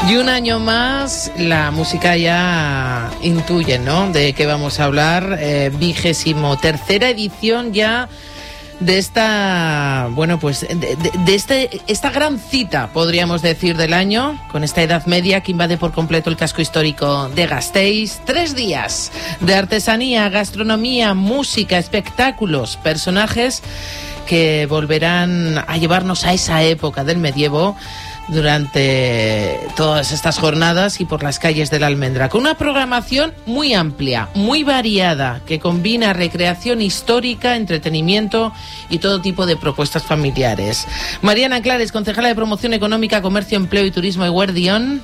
Y un año más, la música ya intuye, ¿no?, de qué vamos a hablar. 23ª edición ya de esta, bueno, pues esta gran cita, podríamos decir, del año, con esta Edad Media que invade por completo el casco histórico de Gasteiz. 3 días de artesanía, gastronomía, música, espectáculos, personajes que volverán a llevarnos a esa época del medievo durante todas estas jornadas y por las calles de la Almendra, con una programación muy amplia, muy variada, que combina recreación histórica, entretenimiento y todo tipo de propuestas familiares. Mariana Clares, concejala de Promoción Económica, Comercio, Empleo y Turismo, Eguerdión.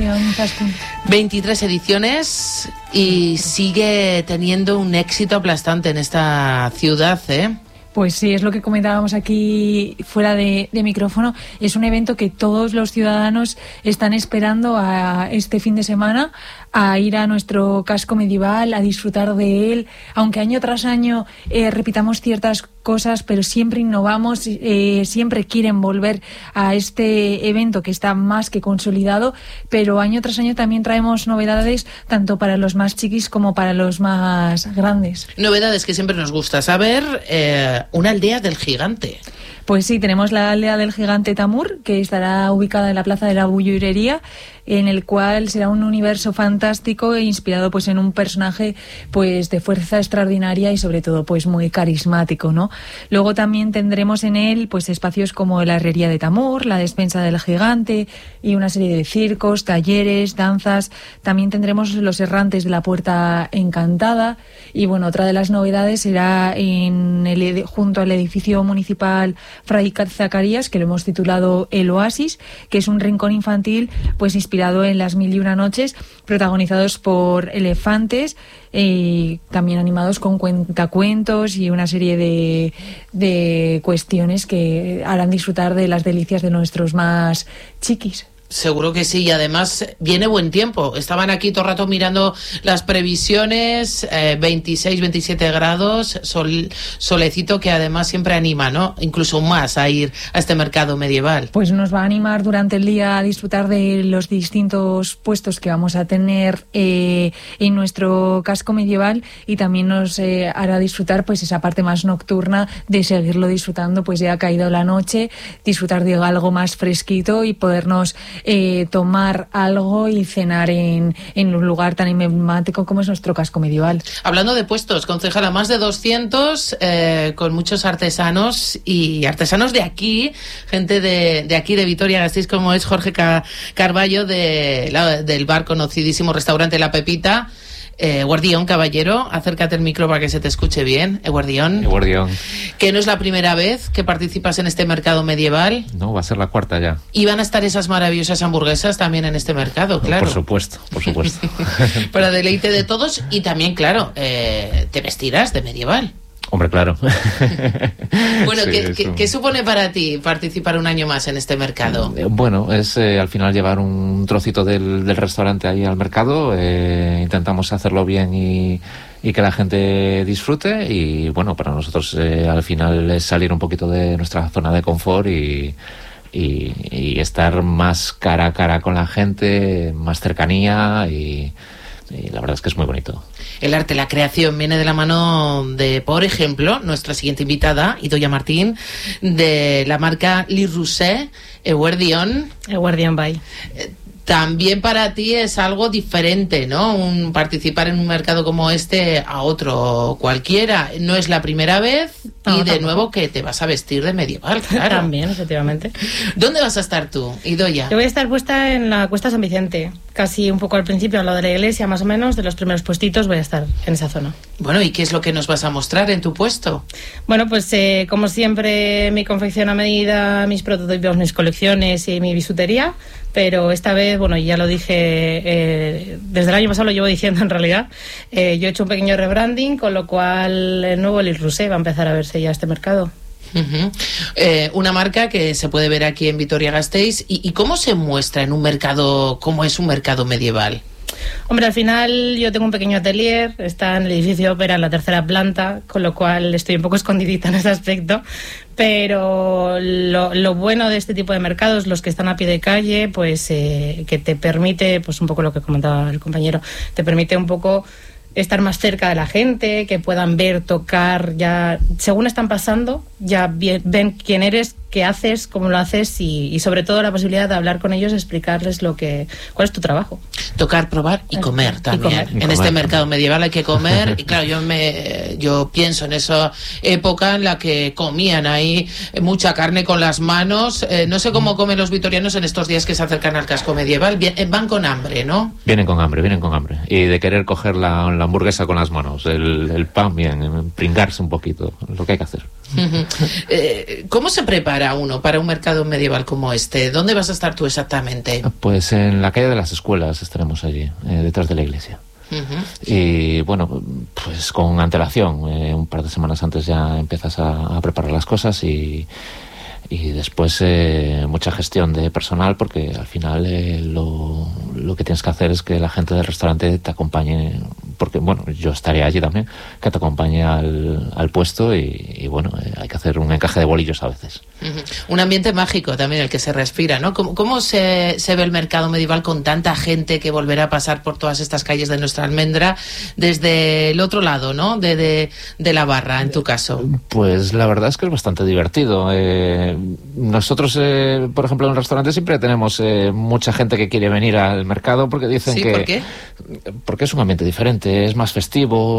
23 ediciones y sigue teniendo un éxito aplastante en esta ciudad, ¿eh? Pues sí, es lo que comentábamos aquí fuera de micrófono. Es un evento que todos los ciudadanos están esperando a este fin de semana, a ir a nuestro casco medieval, a disfrutar de él, aunque año tras año repitamos ciertas cosas, pero siempre innovamos, siempre quieren volver a este evento que está más que consolidado, pero año tras año también traemos novedades tanto para los más chiquis como para los más grandes. Novedades que siempre nos gusta saber. Una aldea del gigante. Pues sí, tenemos la aldea del gigante Tamur, que estará ubicada en la Plaza de la Bullerería, en el cual será un universo fantástico e inspirado pues en un personaje pues de fuerza extraordinaria y sobre todo pues muy carismático, ¿no? Luego también tendremos en él pues espacios como la herrería de Tamur, la despensa del gigante y una serie de circos, talleres, danzas. También tendremos los errantes de la Puerta Encantada y bueno, otra de las novedades será junto al edificio municipal Fray Zacarías, que lo hemos titulado El Oasis, que es un rincón infantil pues inspirado en las 1001 noches, protagonizados por elefantes, también animados con cuentacuentos y una serie de cuestiones que harán disfrutar de las delicias de nuestros más chiquis. Seguro que sí, y además viene buen tiempo. Estaban aquí todo el rato mirando las previsiones, 26, 27 grados, solecito que además siempre anima, ¿no? Incluso más a ir a este mercado medieval. Pues nos va a animar durante el día a disfrutar de los distintos puestos que vamos a tener en nuestro casco medieval y también nos hará disfrutar pues esa parte más nocturna de seguirlo disfrutando, pues ya ha caído la noche, disfrutar de algo más fresquito y podernos tomar algo y cenar en un lugar tan emblemático como es nuestro casco medieval. Hablando de puestos, concejala, más de 200 con muchos artesanos y artesanos de aquí, gente de aquí de Vitoria-Gasteiz, como es Jorge Carballo del bar conocidísimo restaurante La Pepita. Eguerdión, caballero, acércate al micro para que se te escuche bien. Eguerdión. Que no es la primera vez que participas en este mercado medieval. No, va a ser la 4ª ya. Y van a estar esas maravillosas hamburguesas también en este mercado, claro. Por supuesto. Para deleite de todos y también, claro, te vestirás de medieval. Hombre, claro. Bueno, sí, ¿qué supone para ti participar un año más en este mercado? Bueno, es al final llevar un trocito del restaurante ahí al mercado. Intentamos hacerlo bien y que la gente disfrute. Y bueno, para nosotros al final es salir un poquito de nuestra zona de confort y estar más cara a cara con la gente, más cercanía y la verdad es que es muy bonito. El arte, la creación viene de la mano de, por ejemplo, nuestra siguiente invitada, Idoia Martín, de la marca Le Rousset, Eguerdión. Eguerdión Bay. También para ti es algo diferente, ¿no? Participar en un mercado como este a otro cualquiera. No es la primera vez y de nuevo que te vas a vestir de medieval, claro. También, efectivamente. ¿Dónde vas a estar tú, Idoia? Yo voy a estar puesta en la Cuesta San Vicente, casi un poco al principio, al lado de la iglesia, más o menos, de los primeros puestitos voy a estar en esa zona. Bueno, ¿y qué es lo que nos vas a mostrar en tu puesto? Bueno, pues como siempre, mi confección a medida, mis prototipos, mis colecciones y mi bisutería. Pero esta vez, bueno, ya lo dije, desde el año pasado lo llevo diciendo en realidad, yo he hecho un pequeño rebranding, con lo cual el nuevo Le Rousset va a empezar a verse ya este mercado. Una marca que se puede ver aquí en Vitoria-Gasteiz. ¿Y cómo se muestra en un mercado, cómo es un mercado medieval? Hombre, al final yo tengo un pequeño atelier, está en el edificio Ópera, en la 3ª planta, con lo cual estoy un poco escondidita en ese aspecto, pero lo bueno de este tipo de mercados, los que están a pie de calle, pues que te permite, pues un poco lo que comentaba el compañero, te permite un poco estar más cerca de la gente, que puedan ver, tocar, ya según están pasando, ya ven quién eres, qué haces, cómo lo haces y sobre todo la posibilidad de hablar con ellos, explicarles cuál es tu trabajo. Tocar, probar y comer también. En este mercado medieval hay que comer y claro, yo pienso en esa época en la que comían ahí mucha carne con las manos. No sé cómo comen los vitorianos en estos días que se acercan al casco medieval. Van con hambre, ¿no? Vienen con hambre. Y de querer coger la hamburguesa con las manos, el pan bien, pringarse un poquito, lo que hay que hacer. ¿Cómo se prepara uno para un mercado medieval como este? ¿Dónde vas a estar tú exactamente? Pues en la calle de las Escuelas estaremos allí, detrás de la iglesia. Y bueno, pues con antelación, un par de semanas antes ya empiezas a preparar las cosas y después mucha gestión de personal, porque al final lo que tienes que hacer es que la gente del restaurante te acompañe, porque bueno, yo estaré allí también, que te acompañe al puesto y bueno, hay que hacer un encaje de bolillos a veces. Un ambiente mágico también el que se respira, ¿no? ¿Cómo se ve el mercado medieval con tanta gente que volverá a pasar por todas estas calles de nuestra almendra desde el otro lado, ¿no? De la barra, en tu caso. Pues la verdad es que es bastante divertido. Nosotros, por ejemplo, en el restaurante siempre tenemos mucha gente que quiere venir al mercado porque dicen que... ¿Por qué? Porque es un ambiente diferente, es más festivo,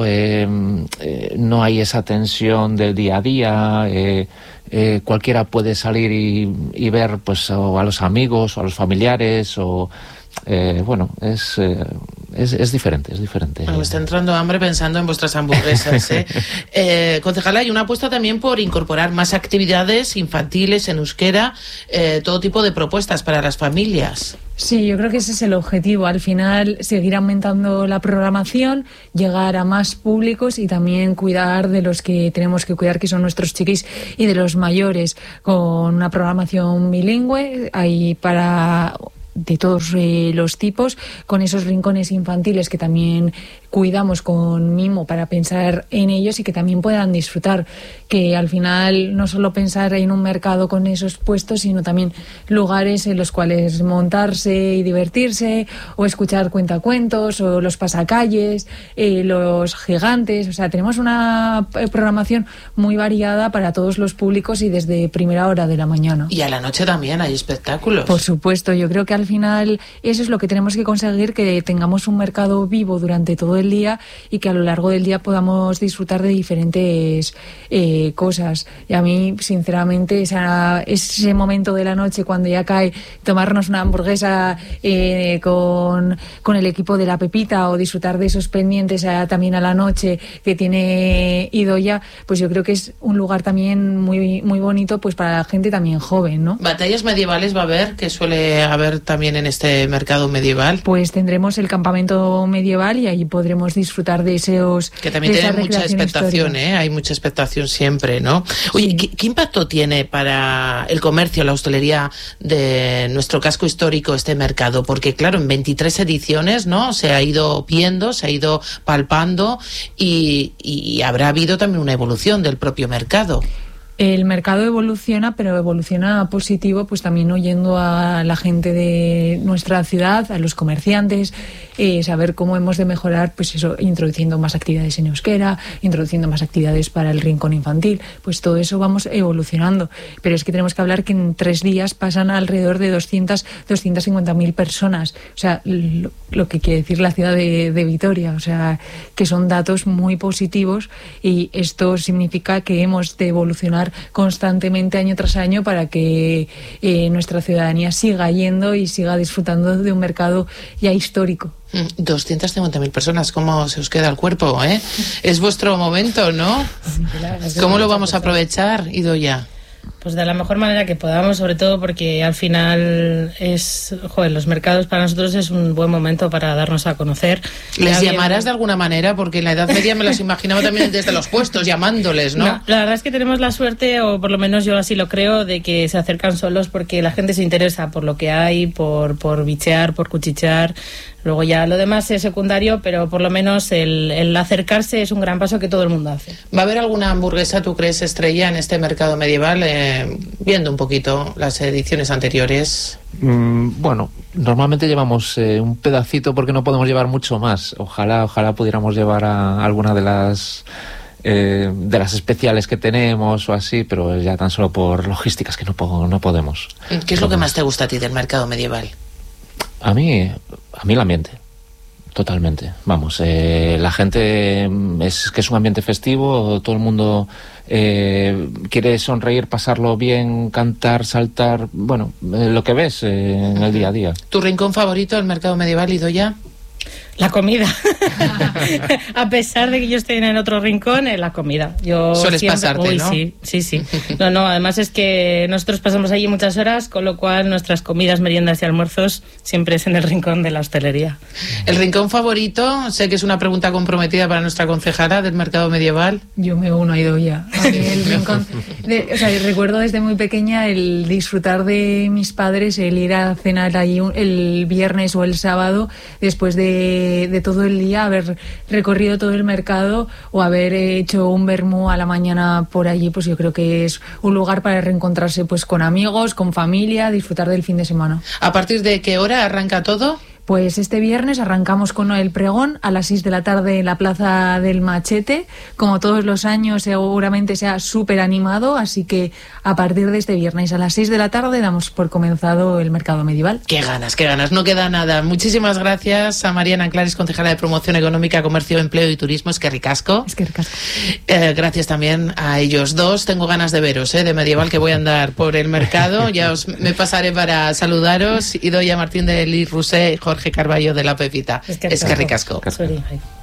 no hay esa tensión del día a día, cualquiera puede salir y ver pues o a los amigos o a los familiares o... bueno, es diferente, es diferente. Bueno, me está entrando hambre pensando en vuestras hamburguesas, concejala, hay una apuesta también por incorporar más actividades infantiles en euskera, todo tipo de propuestas para las familias. Sí, yo creo que ese es el objetivo. Al final, seguir aumentando la programación, llegar a más públicos y también cuidar de los que tenemos que cuidar, que son nuestros chiquis y de los mayores, con una programación bilingüe ahí de todos los tipos, con esos rincones infantiles que también cuidamos con mimo para pensar en ellos y que también puedan disfrutar, que al final no solo pensar en un mercado con esos puestos, sino también lugares en los cuales montarse y divertirse, o escuchar cuentacuentos, o los pasacalles, los gigantes. O sea, tenemos una programación muy variada para todos los públicos y desde primera hora de la mañana. Y a la noche también hay espectáculos. Por supuesto, yo creo que al final eso es lo que tenemos que conseguir, que tengamos un mercado vivo durante todo el día y que a lo largo del día podamos disfrutar de diferentes cosas. Y a mí, sinceramente, ese momento de la noche cuando ya cae, tomarnos una hamburguesa con el equipo de la Pepita o disfrutar de esos pendientes también a la noche que tiene Idoia, pues yo creo que es un lugar también muy, muy bonito pues para la gente también joven, ¿no? ¿Batallas medievales va a haber, que suele haber también en este mercado medieval? Pues tendremos el campamento medieval y ahí podremos disfrutar de esos... Que también tiene mucha expectación, hay mucha expectación siempre, ¿no? Oye, Sí. ¿qué impacto tiene para el comercio, la hostelería de nuestro casco histórico este mercado? Porque claro, en 23 ediciones, ¿no? Se ha ido viendo, se ha ido palpando y habrá habido también una evolución del propio mercado. El mercado evoluciona, pero evoluciona positivo, pues también oyendo a la gente de nuestra ciudad, a los comerciantes, saber cómo hemos de mejorar, pues eso, introduciendo más actividades en euskera, introduciendo más actividades para el rincón infantil, pues todo eso vamos evolucionando. Pero es que tenemos que hablar que en 3 días pasan alrededor de 250.000 personas, o sea, lo que quiere decir la ciudad de Vitoria, o sea, que son datos muy positivos y esto significa que hemos de evolucionar constantemente año tras año para que nuestra ciudadanía siga yendo y siga disfrutando de un mercado ya histórico. 250.000 personas, ¿cómo se os queda el cuerpo, Es vuestro momento, ¿no? ¿Cómo lo vamos a aprovechar, Idoia? pues de la mejor manera que podamos, sobre todo porque al final los mercados para nosotros es un buen momento para darnos a conocer. ¿Les llamarás de alguna manera? Porque en la Edad Media me las imaginaba también desde los puestos, llamándoles, ¿no? No, la verdad es que tenemos la suerte, o por lo menos yo así lo creo, de que se acercan solos porque la gente se interesa por lo que hay, por bichear, por cuchichear. Luego ya lo demás es secundario, pero por lo menos el acercarse es un gran paso que todo el mundo hace. ¿Va a haber alguna hamburguesa, tú crees, estrella en este mercado medieval? Viendo un poquito las ediciones anteriores. Bueno, normalmente llevamos un pedacito porque no podemos llevar mucho más. Ojalá pudiéramos llevar a alguna de las especiales que tenemos o así, pero ya tan solo por logísticas que no podemos. ¿Qué es lo que más te gusta a ti del mercado medieval? A mí el ambiente, totalmente. Vamos, la gente es un ambiente festivo, todo el mundo quiere sonreír, pasarlo bien, cantar, saltar, bueno, lo que ves en el día a día. ¿Tu rincón favorito del mercado medieval, Idoia? La comida. A pesar de que yo esté en el otro rincón, la comida. Sueles pasarte, ¿no? Sí. No, además es que nosotros pasamos allí muchas horas, con lo cual nuestras comidas, meriendas y almuerzos siempre es en el rincón de la hostelería. ¿El rincón favorito? Sé que es una pregunta comprometida para nuestra concejala del mercado medieval. Yo me uno a Idoia. A mí el rincón... recuerdo desde muy pequeña el disfrutar de mis padres, el ir a cenar allí el viernes o el sábado, después de todo el día, haber recorrido todo el mercado o haber hecho un vermú a la mañana por allí, pues yo creo que es un lugar para reencontrarse pues con amigos, con familia, disfrutar del fin de semana. ¿A partir de qué hora arranca todo? Pues este viernes arrancamos con el pregón a las 6 de la tarde en la Plaza del Machete. Como todos los años, seguramente sea súper animado, así que a partir de este viernes a las 6 de la tarde damos por comenzado el mercado medieval. Qué ganas, no queda nada. Muchísimas gracias a Mariana Anclares, concejala de Promoción Económica, Comercio, Empleo y Turismo. Es que ricasco. Gracias también a ellos dos. Tengo ganas de veros, de medieval, que voy a andar por el mercado. Me pasaré para saludaros. Idoia Martín de Lis Rousset y Jorge Carballo de La Pepita. Es que ricasco.